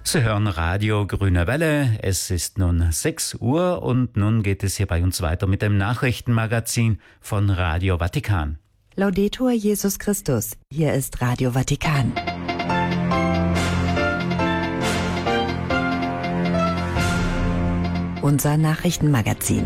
Sie hören Radio Grüne Welle. Es ist nun 6 Uhr und nun geht es hier bei uns weiter mit dem Nachrichtenmagazin von Radio Vatikan. Laudetur Jesus Christus. Hier ist Radio Vatikan. Unser Nachrichtenmagazin.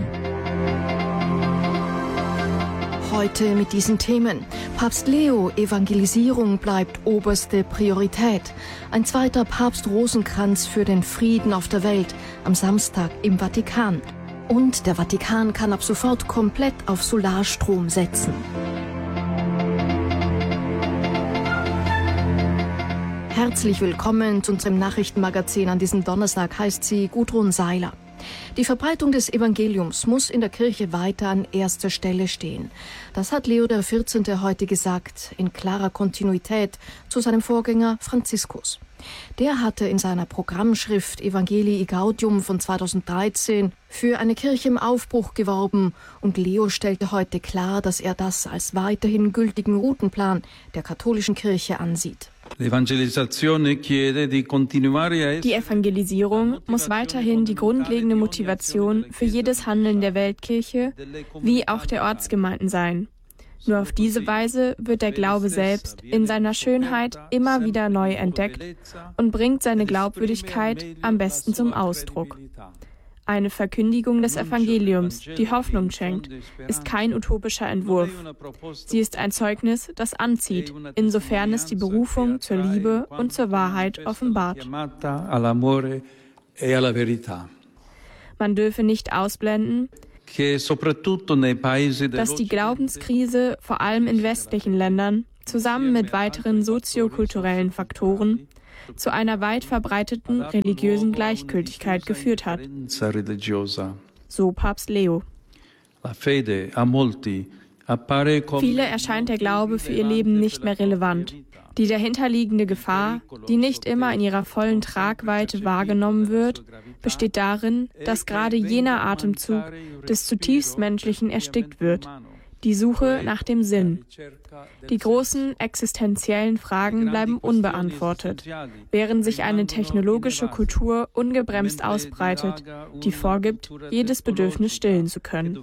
Heute mit diesen Themen. Papst Leo, Evangelisierung bleibt oberste Priorität. Ein zweiter Papst Rosenkranz für den Frieden auf der Welt am Samstag im Vatikan. Und der Vatikan kann ab sofort komplett auf Solarstrom setzen. Herzlich willkommen zu unserem Nachrichtenmagazin. An diesem Donnerstag heißt sie Gudrun Seiler. Die Verbreitung des Evangeliums muss in der Kirche weiter an erster Stelle stehen. Das hat Leo XIV. Heute gesagt, in klarer Kontinuität zu seinem Vorgänger Franziskus. Der hatte in seiner Programmschrift Evangelii Gaudium von 2013 für eine Kirche im Aufbruch geworben und Leo stellte heute klar, dass er das als weiterhin gültigen Routenplan der katholischen Kirche ansieht. Die Evangelisierung muss weiterhin die grundlegende Motivation für jedes Handeln der Weltkirche wie auch der Ortsgemeinden sein. Nur auf diese Weise wird der Glaube selbst in seiner Schönheit immer wieder neu entdeckt und bringt seine Glaubwürdigkeit am besten zum Ausdruck. Eine Verkündigung des Evangeliums, die Hoffnung schenkt, ist kein utopischer Entwurf. Sie ist ein Zeugnis, das anzieht, insofern es die Berufung zur Liebe und zur Wahrheit offenbart. Man dürfe nicht ausblenden, dass die Glaubenskrise vor allem in westlichen Ländern zusammen mit weiteren soziokulturellen Faktoren zu einer weit verbreiteten religiösen Gleichgültigkeit geführt hat. So Papst Leo. Viele erscheint der Glaube für ihr Leben nicht mehr relevant. Die dahinterliegende Gefahr, die nicht immer in ihrer vollen Tragweite wahrgenommen wird, besteht darin, dass gerade jener Atemzug des zutiefst Menschlichen erstickt wird. Die Suche nach dem Sinn. Die großen existenziellen Fragen bleiben unbeantwortet, während sich eine technologische Kultur ungebremst ausbreitet, die vorgibt, jedes Bedürfnis stillen zu können.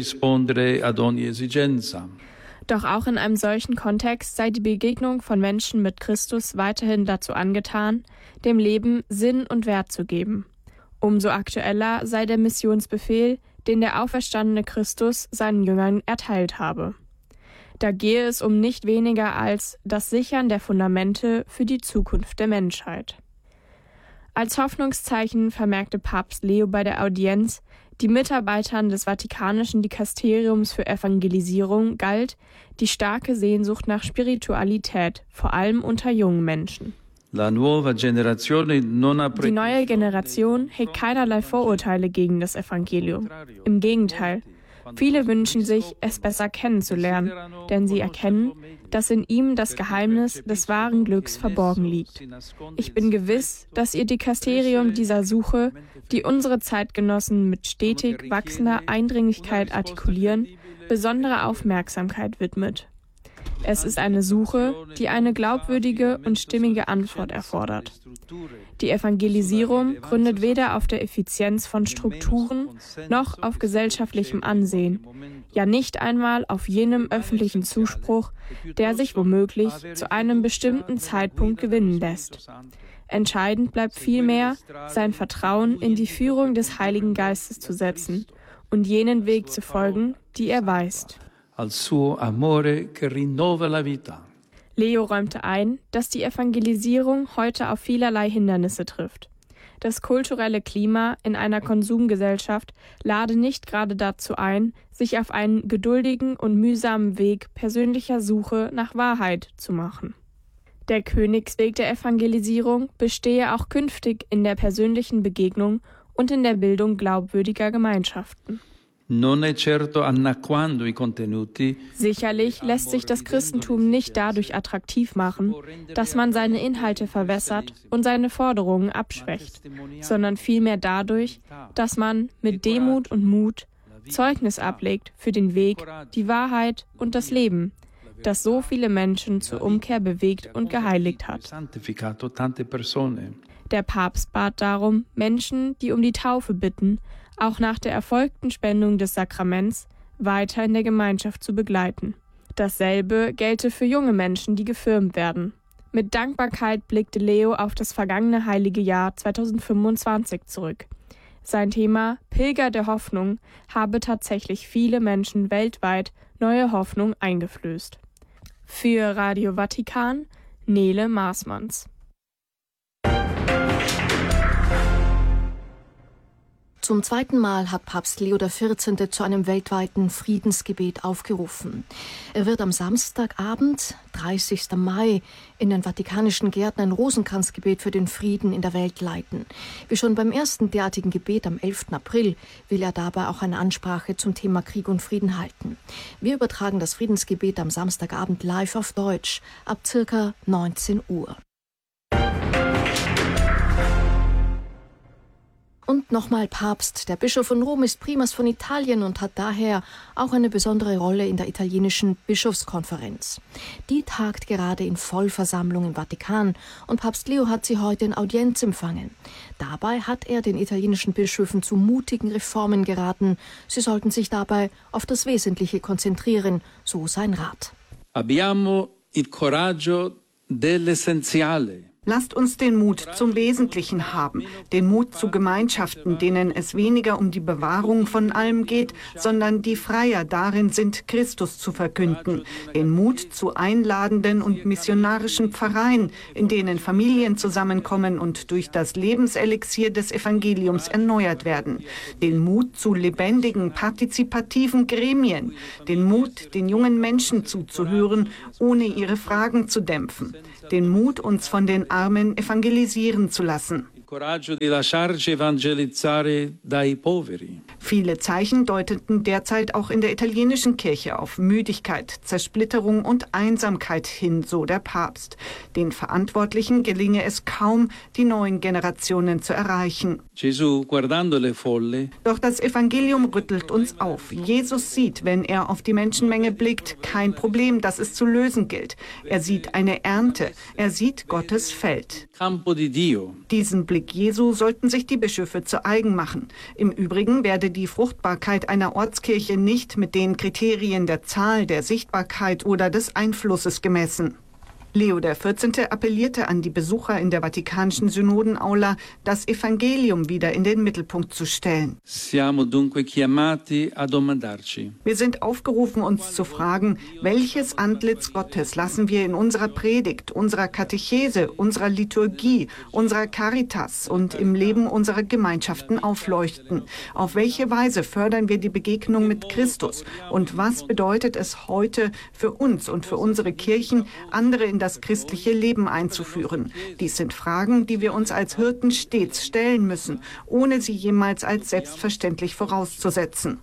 Doch auch in einem solchen Kontext sei die Begegnung von Menschen mit Christus weiterhin dazu angetan, dem Leben Sinn und Wert zu geben. Umso aktueller sei der Missionsbefehl, den der auferstandene Christus seinen Jüngern erteilt habe. Da gehe es um nicht weniger als das Sichern der Fundamente für die Zukunft der Menschheit. Als Hoffnungszeichen vermerkte Papst Leo bei der Audienz, die Mitarbeitern des Vatikanischen Dikasteriums für Evangelisierung galt die starke Sehnsucht nach Spiritualität, vor allem unter jungen Menschen. Die neue Generation hegt keinerlei Vorurteile gegen das Evangelium. Im Gegenteil, viele wünschen sich, es besser kennenzulernen, denn sie erkennen, dass in ihm das Geheimnis des wahren Glücks verborgen liegt. Ich bin gewiss, dass ihr Dikasterium dieser Suche, die unsere Zeitgenossen mit stetig wachsender Eindringlichkeit artikulieren, besondere Aufmerksamkeit widmet. Es ist eine Suche, die eine glaubwürdige und stimmige Antwort erfordert. Die Evangelisierung gründet weder auf der Effizienz von Strukturen noch auf gesellschaftlichem Ansehen, ja nicht einmal auf jenem öffentlichen Zuspruch, der sich womöglich zu einem bestimmten Zeitpunkt gewinnen lässt. Entscheidend bleibt vielmehr, sein Vertrauen in die Führung des Heiligen Geistes zu setzen und jenen Weg zu folgen, die er weist. Leo räumte ein, dass die Evangelisierung heute auf vielerlei Hindernisse trifft. Das kulturelle Klima in einer Konsumgesellschaft lade nicht gerade dazu ein, sich auf einen geduldigen und mühsamen Weg persönlicher Suche nach Wahrheit zu machen. Der Königsweg der Evangelisierung bestehe auch künftig in der persönlichen Begegnung und in der Bildung glaubwürdiger Gemeinschaften. Sicherlich lässt sich das Christentum nicht dadurch attraktiv machen, dass man seine Inhalte verwässert und seine Forderungen abschwächt, sondern vielmehr dadurch, dass man mit Demut und Mut Zeugnis ablegt für den Weg, die Wahrheit und das Leben, das so viele Menschen zur Umkehr bewegt und geheiligt hat. Der Papst bat darum, Menschen, die um die Taufe bitten, auch nach der erfolgten Spendung des Sakraments weiter in der Gemeinschaft zu begleiten. Dasselbe gelte für junge Menschen, die gefirmt werden. Mit Dankbarkeit blickte Leo auf das vergangene heilige Jahr 2025 zurück. Sein Thema Pilger der Hoffnung habe tatsächlich viele Menschen weltweit neue Hoffnung eingeflößt. Für Radio Vatikan, Nele Maßmanns. Zum zweiten Mal hat Papst Leo XIV. Zu einem weltweiten Friedensgebet aufgerufen. Er wird am Samstagabend, 30. Mai, in den Vatikanischen Gärten ein Rosenkranzgebet für den Frieden in der Welt leiten. Wie schon beim ersten derartigen Gebet am 11. April will er dabei auch eine Ansprache zum Thema Krieg und Frieden halten. Wir übertragen das Friedensgebet am Samstagabend live auf Deutsch ab ca. 19 Uhr. Und nochmal Papst. Der Bischof von Rom ist Primas von Italien und hat daher auch eine besondere Rolle in der italienischen Bischofskonferenz. Die tagt gerade in Vollversammlung im Vatikan und Papst Leo hat sie heute in Audienz empfangen. Dabei hat er den italienischen Bischöfen zu mutigen Reformen geraten. Sie sollten sich dabei auf das Wesentliche konzentrieren, so sein Rat. Abbiamo il coraggio dell'essenziale. Lasst uns den Mut zum Wesentlichen haben, den Mut zu Gemeinschaften, denen es weniger um die Bewahrung von allem geht, sondern die freier darin sind, Christus zu verkünden, den Mut zu einladenden und missionarischen Pfarreien, in denen Familien zusammenkommen und durch das Lebenselixier des Evangeliums erneuert werden, den Mut zu lebendigen, partizipativen Gremien, den Mut, den jungen Menschen zuzuhören, ohne ihre Fragen zu dämpfen, den Mut, uns von den Armen evangelisieren zu lassen. Viele Zeichen deuteten derzeit auch in der italienischen Kirche auf Müdigkeit, Zersplitterung und Einsamkeit hin, so der Papst. Den Verantwortlichen gelinge es kaum, die neuen Generationen zu erreichen. Doch das Evangelium rüttelt uns auf. Jesus sieht, wenn er auf die Menschenmenge blickt, kein Problem, das es zu lösen gilt. Er sieht eine Ernte, er sieht Gottes Feld. Diesen Blick Jesu sollten sich die Bischöfe zu eigen machen. Im Übrigen werde die Fruchtbarkeit einer Ortskirche nicht mit den Kriterien der Zahl, der Sichtbarkeit oder des Einflusses gemessen. Leo XIV. Appellierte an die Besucher in der Vatikanischen Synodenaula, das Evangelium wieder in den Mittelpunkt zu stellen. Wir sind aufgerufen, uns zu fragen, welches Antlitz Gottes lassen wir in unserer Predigt, unserer Katechese, unserer Liturgie, unserer Caritas und im Leben unserer Gemeinschaften aufleuchten? Auf welche Weise fördern wir die Begegnung mit Christus? Und was bedeutet es heute für uns und für unsere Kirchen, andere in das christliche Leben einzuführen? Dies sind Fragen, die wir uns als Hirten stets stellen müssen, ohne sie jemals als selbstverständlich vorauszusetzen.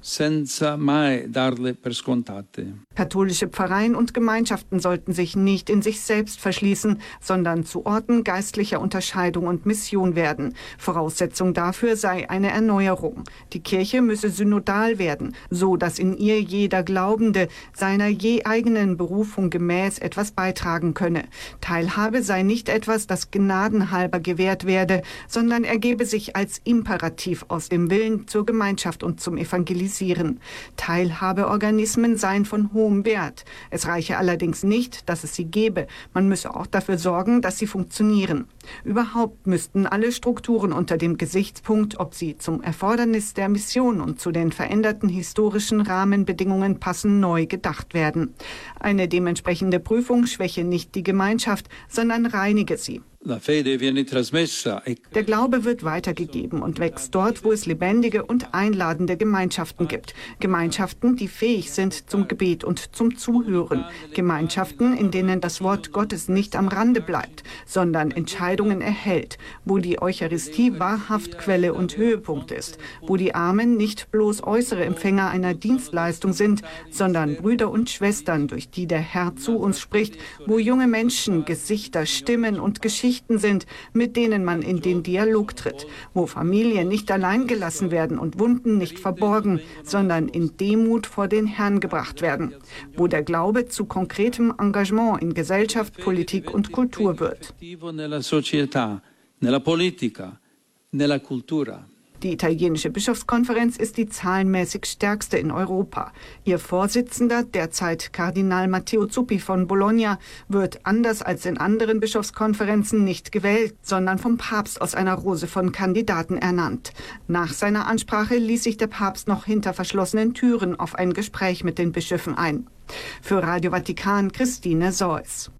Katholische Pfarreien und Gemeinschaften sollten sich nicht in sich selbst verschließen, sondern zu Orten geistlicher Unterscheidung und Mission werden. Voraussetzung dafür sei eine Erneuerung. Die Kirche müsse synodal werden, so dass in ihr jeder Glaubende seiner je eigenen Berufung gemäß etwas beitragen könne. Teilhabe sei nicht etwas, das gnadenhalber gewährt werde, sondern ergebe sich als Imperativ aus dem Willen zur Gemeinschaft und zum Evangelisieren. Teilhabeorganismen seien von hohem Wert. Es reiche allerdings nicht, dass es sie gebe. Man müsse auch dafür sorgen, dass sie funktionieren. Überhaupt müssten alle Strukturen unter dem Gesichtspunkt, ob sie zum Erfordernis der Mission und zu den veränderten historischen Rahmenbedingungen passen, neu gedacht werden. Eine dementsprechende Prüfung schwäche nicht die Gemeinschaft, sondern reinige sie. Der Glaube wird weitergegeben und wächst dort, wo es lebendige und einladende Gemeinschaften gibt. Gemeinschaften, die fähig sind zum Gebet und zum Zuhören. Gemeinschaften, in denen das Wort Gottes nicht am Rande bleibt, sondern Entscheidungen erhält. Wo die Eucharistie wahrhaft Quelle und Höhepunkt ist. Wo die Armen nicht bloß äußere Empfänger einer Dienstleistung sind, sondern Brüder und Schwestern, durch die der Herr zu uns spricht. Wo junge Menschen Gesichter, Stimmen und Geschichten Schichten sind, mit denen man in den Dialog tritt, wo Familien nicht allein gelassen werden und Wunden nicht verborgen, sondern in Demut vor den Herrn gebracht werden, wo der Glaube zu konkretem Engagement in Gesellschaft, Politik und Kultur wird. Die italienische Bischofskonferenz ist die zahlenmäßig stärkste in Europa. Ihr Vorsitzender, derzeit Kardinal Matteo Zuppi von Bologna, wird anders als in anderen Bischofskonferenzen nicht gewählt, sondern vom Papst aus einer Rose von Kandidaten ernannt. Nach seiner Ansprache ließ sich der Papst noch hinter verschlossenen Türen auf ein Gespräch mit den Bischöfen ein. Für Radio Vatikan, Christine Seus.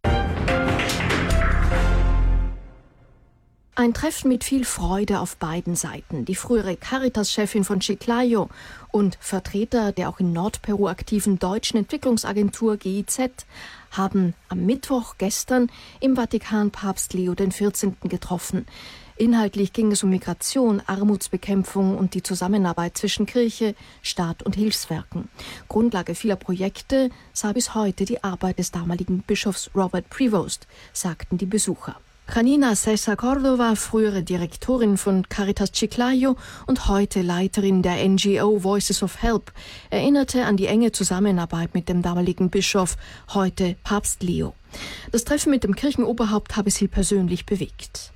Ein Treffen mit viel Freude auf beiden Seiten. Die frühere Caritas-Chefin von Chiclayo und Vertreter der auch in Nordperu aktiven deutschen Entwicklungsagentur GIZ haben am Mittwoch gestern im Vatikan Papst Leo XIV. Getroffen. Inhaltlich ging es um Migration, Armutsbekämpfung und die Zusammenarbeit zwischen Kirche, Staat und Hilfswerken. Grundlage vieler Projekte sei bis heute die Arbeit des damaligen Bischofs Robert Prevost, sagten die Besucher. Janina César Cordova, frühere Direktorin von Caritas Chiclayo und heute Leiterin der NGO Voices of Help, erinnerte an die enge Zusammenarbeit mit dem damaligen Bischof, heute Papst Leo. Das Treffen mit dem Kirchenoberhaupt habe sie persönlich bewegt.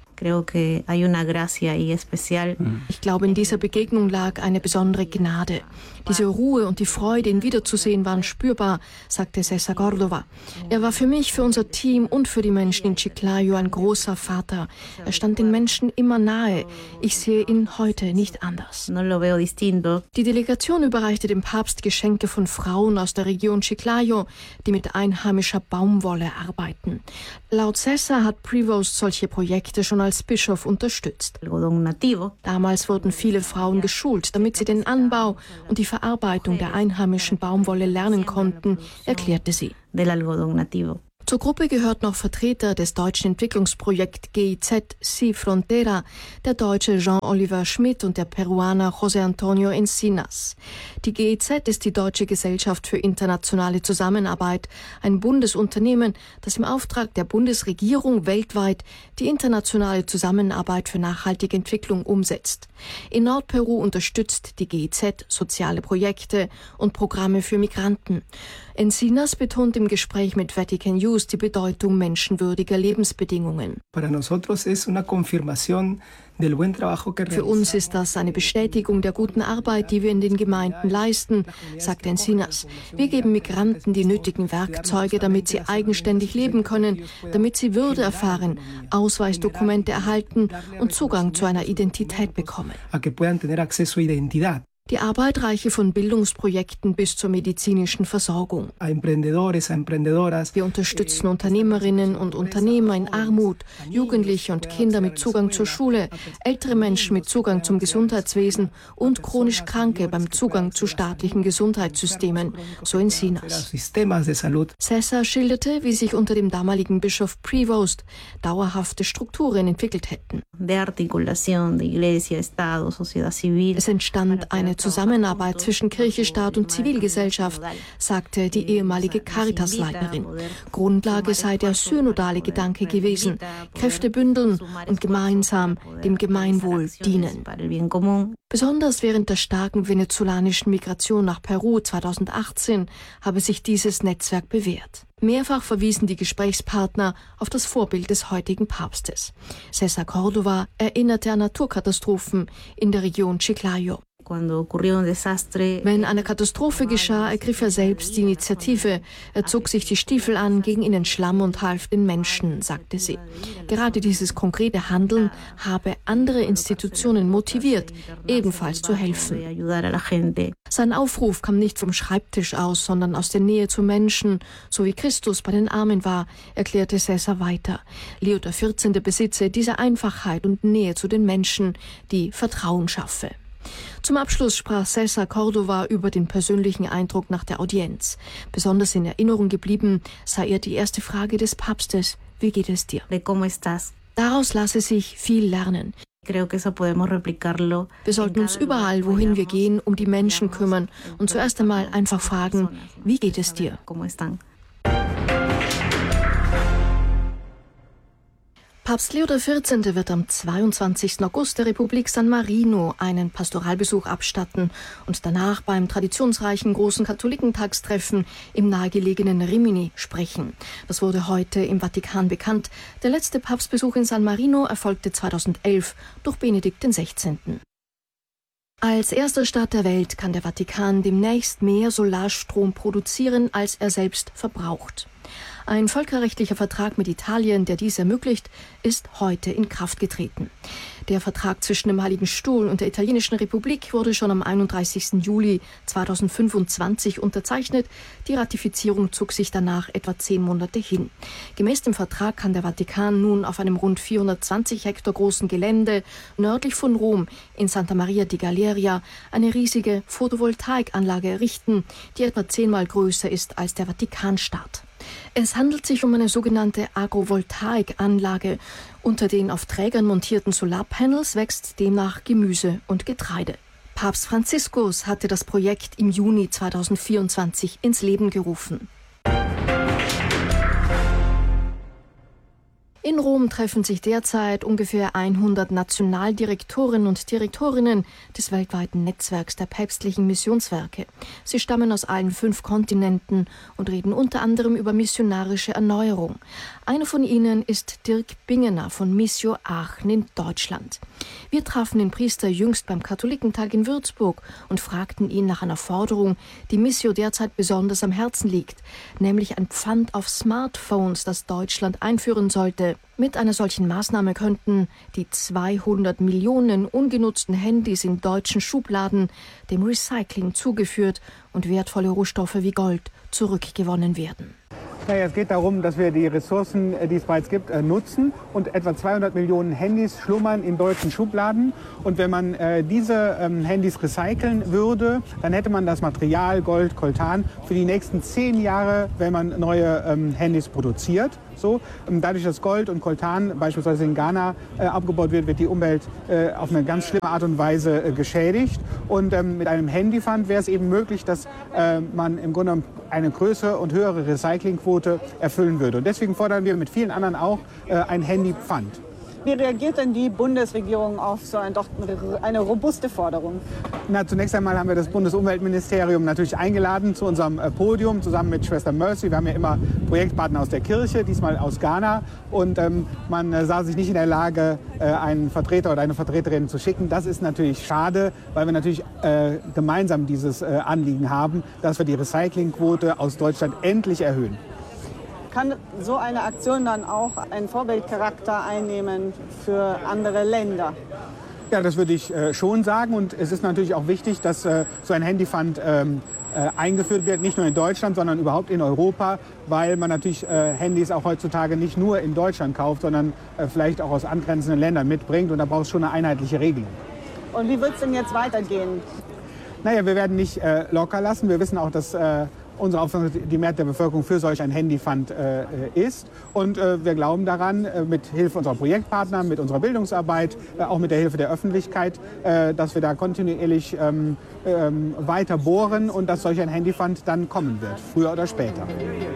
Ich glaube, in dieser Begegnung lag eine besondere Gnade. Diese Ruhe und die Freude, ihn wiederzusehen, waren spürbar, sagte César Cordova. Er war für mich, für unser Team und für die Menschen in Chiclayo ein großer Vater. Er stand den Menschen immer nahe. Ich sehe ihn heute nicht anders. Die Delegation überreichte dem Papst Geschenke von Frauen aus der Region Chiclayo, die mit einheimischer Baumwolle arbeiten. Laut César hat Prevost solche Projekte schon als Bischof unterstützt. Damals wurden viele Frauen geschult, damit sie den Anbau und die Verarbeitung der einheimischen Baumwolle lernen konnten, erklärte sie. Zur Gruppe gehört noch Vertreter des deutschen Entwicklungsprojekts GIZ Si Frontera, der Deutsche Jean-Oliver Schmidt und der Peruaner José Antonio Encinas. Die GIZ ist die Deutsche Gesellschaft für internationale Zusammenarbeit, ein Bundesunternehmen, das im Auftrag der Bundesregierung weltweit die internationale Zusammenarbeit für nachhaltige Entwicklung umsetzt. In Nordperu unterstützt die GIZ soziale Projekte und Programme für Migranten. Encinas betont im Gespräch mit Vatican News die Bedeutung menschenwürdiger Lebensbedingungen. Für uns ist das eine Bestätigung der guten Arbeit, die wir in den Gemeinden leisten, sagt Encinas. Wir geben Migranten die nötigen Werkzeuge, damit sie eigenständig leben können, damit sie Würde erfahren, Ausweisdokumente erhalten und Zugang zu einer Identität bekommen. Die Arbeit reiche von Bildungsprojekten bis zur medizinischen Versorgung. Wir unterstützen Unternehmerinnen und Unternehmer in Armut, Jugendliche und Kinder mit Zugang zur Schule, ältere Menschen mit Zugang zum Gesundheitswesen und chronisch Kranke beim Zugang zu staatlichen Gesundheitssystemen, so Encinas. César schilderte, wie sich unter dem damaligen Bischof Prevost dauerhafte Strukturen entwickelt hätten. Es entstand eine Zusammenarbeit zwischen Kirche, Staat und Zivilgesellschaft, sagte die ehemalige Caritas-Leiterin. Grundlage sei der synodale Gedanke gewesen, Kräfte bündeln und gemeinsam dem Gemeinwohl dienen. Besonders während der starken venezolanischen Migration nach Peru 2018 habe sich dieses Netzwerk bewährt. Mehrfach verwiesen die Gesprächspartner auf das Vorbild des heutigen Papstes. César Cordova erinnerte an Naturkatastrophen in der Region Chiclayo. Wenn eine Katastrophe geschah, ergriff er selbst die Initiative. Er zog sich die Stiefel an, ging in den Schlamm und half den Menschen, sagte sie. Gerade dieses konkrete Handeln habe andere Institutionen motiviert, ebenfalls zu helfen. Sein Aufruf kam nicht vom Schreibtisch aus, sondern aus der Nähe zu Menschen, so wie Christus bei den Armen war, erklärte César weiter. Leo XIV. Besitze diese Einfachheit und Nähe zu den Menschen, die Vertrauen schaffe. Zum Abschluss sprach César Cordova über den persönlichen Eindruck nach der Audienz. Besonders in Erinnerung geblieben sei ihr die erste Frage des Papstes: Wie geht es dir? Daraus lasse sich viel lernen. Wir sollten uns überall, wohin wir gehen, um die Menschen kümmern und zuerst einmal einfach fragen: Wie geht es dir? Papst Leo XIV. Wird am 22. August der Republik San Marino einen Pastoralbesuch abstatten und danach beim traditionsreichen großen Katholikentagstreffen im nahegelegenen Rimini sprechen. Das wurde heute im Vatikan bekannt. Der letzte Papstbesuch in San Marino erfolgte 2011 durch Benedikt XVI. Als erster Staat der Welt kann der Vatikan demnächst mehr Solarstrom produzieren, als er selbst verbraucht. Ein völkerrechtlicher Vertrag mit Italien, der dies ermöglicht, ist heute in Kraft getreten. Der Vertrag zwischen dem Heiligen Stuhl und der Italienischen Republik wurde schon am 31. Juli 2025 unterzeichnet. Die Ratifizierung zog sich danach etwa 10 Monate hin. Gemäß dem Vertrag kann der Vatikan nun auf einem rund 420 Hektar großen Gelände nördlich von Rom in Santa Maria di Galeria eine riesige Photovoltaikanlage errichten, die etwa 10-mal größer ist als der Vatikanstaat. Es handelt sich um eine sogenannte Agrovoltaikanlage. Unter den auf Trägern montierten Solarpanels wächst demnach Gemüse und Getreide. Papst Franziskus hatte das Projekt im Juni 2024 ins Leben gerufen. In Rom treffen sich derzeit ungefähr 100 Nationaldirektorinnen und Direktorinnen des weltweiten Netzwerks der päpstlichen Missionswerke. Sie stammen aus allen 5 Kontinenten und reden unter anderem über missionarische Erneuerung. Einer von ihnen ist Dirk Bingener von Missio Aachen in Deutschland. Wir trafen den Priester jüngst beim Katholikentag in Würzburg und fragten ihn nach einer Forderung, die Missio derzeit besonders am Herzen liegt, nämlich ein Pfand auf Smartphones, das Deutschland einführen sollte. Mit einer solchen Maßnahme könnten die 200 Millionen ungenutzten Handys in deutschen Schubladen dem Recycling zugeführt und wertvolle Rohstoffe wie Gold zurückgewonnen werden. Naja, es geht darum, dass wir die Ressourcen, die es bereits gibt, nutzen. Und etwa 200 Millionen Handys schlummern in deutschen Schubladen. Und wenn man diese Handys recyceln würde, dann hätte man das Material Gold, Coltan für die nächsten 10 Jahre, wenn man neue Handys produziert. So, dadurch, dass Gold und Coltan beispielsweise in Ghana abgebaut wird die Umwelt auf eine ganz schlimme Art und Weise geschädigt. Und mit einem Handypfand wäre es eben möglich, dass man im Grunde eine größere und höhere Recyclingquote erfüllen würde. Und deswegen fordern wir mit vielen anderen auch ein Handypfand. Wie reagiert denn die Bundesregierung auf so eine robuste Forderung? Na, zunächst einmal haben wir das Bundesumweltministerium natürlich eingeladen zu unserem Podium zusammen mit Schwester Mercy. Wir haben ja immer Projektpartner aus der Kirche, diesmal aus Ghana. Und man sah sich nicht in der Lage, einen Vertreter oder eine Vertreterin zu schicken. Das ist natürlich schade, weil wir natürlich gemeinsam dieses Anliegen haben, dass wir die Recyclingquote aus Deutschland endlich erhöhen. Kann so eine Aktion dann auch einen Vorbildcharakter einnehmen für andere Länder? Ja, das würde ich schon sagen. Und es ist natürlich auch wichtig, dass so ein Handypfand eingeführt wird, nicht nur in Deutschland, sondern überhaupt in Europa, weil man natürlich Handys auch heutzutage nicht nur in Deutschland kauft, sondern vielleicht auch aus angrenzenden Ländern mitbringt. Und da braucht es schon eine einheitliche Regelung. Und wie wird es denn jetzt weitergehen? Naja, wir werden nicht locker lassen. Wir wissen auch, dass unsere Auffassung die Mehrheit der Bevölkerung für solch ein Handypfand ist. Und wir glauben daran, mit Hilfe unserer Projektpartner, mit unserer Bildungsarbeit, auch mit der Hilfe der Öffentlichkeit, dass wir da kontinuierlich weiter bohren und dass solch ein Handypfand dann kommen wird, früher oder später.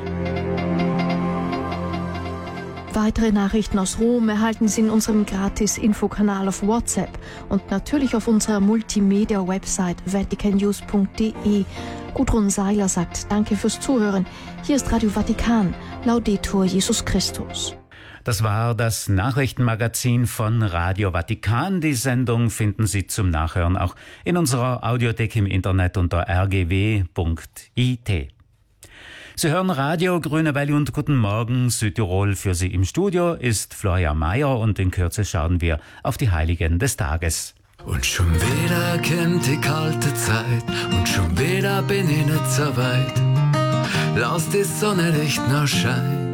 Weitere Nachrichten aus Rom erhalten Sie in unserem Gratis-Infokanal auf WhatsApp und natürlich auf unserer Multimedia-Website vaticannews.de. Gudrun Seiler sagt Danke fürs Zuhören. Hier ist Radio Vatikan. Laudetur Jesus Christus. Das war das Nachrichtenmagazin von Radio Vatikan. Die Sendung finden Sie zum Nachhören auch in unserer Audiothek im Internet unter rgw.it. Sie hören Radio Grüne Welle und Guten Morgen Südtirol. Für Sie im Studio ist Florian Mayer und in Kürze schauen wir auf die Heiligen des Tages. Und schon wieder kommt die kalte Zeit und schon wieder bin ich nicht so weit. Lass die Sonne nicht noch scheinen.